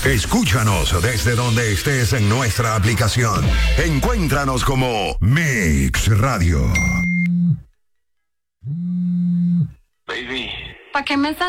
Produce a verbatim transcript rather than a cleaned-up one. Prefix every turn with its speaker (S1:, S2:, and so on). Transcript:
S1: Escúchanos desde donde estés en nuestra aplicación. Encuéntranos como Mix Radio.
S2: Baby. ¿Para qué me estás